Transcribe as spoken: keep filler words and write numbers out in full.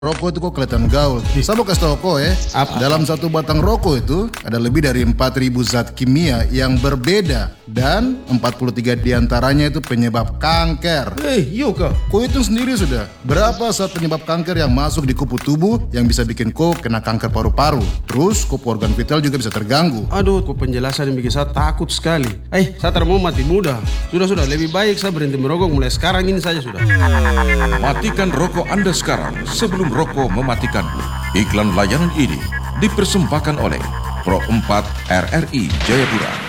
Rokok itu kok kelihatan gaul. Saya mau kasih tau kok ya, Apa? dalam satu batang rokok itu ada lebih dari empat ribu zat kimia yang berbeda dan empat puluh tiga diantaranya itu penyebab kanker. Eh, iya kah? Kau hitung sendiri sudah, berapa zat penyebab kanker yang masuk di kupu tubuh yang bisa bikin kau kena kanker paru-paru. Terus kupu organ vital juga bisa terganggu. Aduh, kok penjelasan yang bikin saya takut sekali. Eh, saya tak mau mati muda. Sudah, sudah, lebih baik saya berhenti merokok mulai sekarang ini saja sudah. Matikan rokok Anda sekarang sebelum rokok mematikanmu. Iklan layanan ini dipersembahkan oleh Pro empat R R I Jayapura.